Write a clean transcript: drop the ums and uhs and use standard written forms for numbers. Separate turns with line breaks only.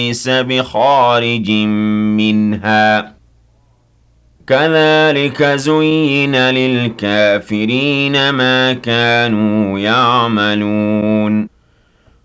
ليس بخارج منها كذلك زين للكافرين ما كانوا يعملون